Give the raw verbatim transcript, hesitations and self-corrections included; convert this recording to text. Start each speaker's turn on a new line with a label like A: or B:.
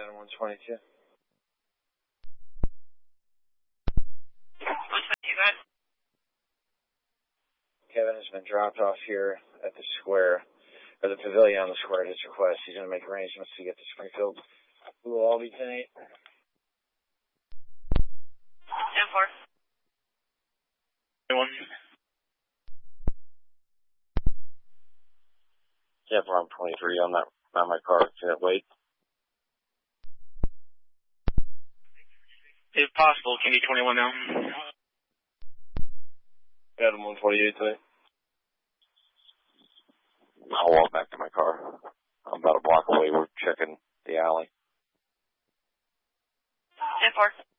A: Adam one twenty-two.
B: one twenty-two, go ahead.
A: Kevin has been dropped off here at the square, or the pavilion on the square at his request. He's going to make arrangements to get to Springfield. Who will all be tonight?
B: ten four.
C: Anyone?
D: Yeah, I'm twenty-three on that, on my car. Can it wait?
C: If possible, can you twenty-one now?
D: Adam one twenty-eight tonight. I'll walk back to my car. I'm about a block away. We're checking the alley.
B: ten four.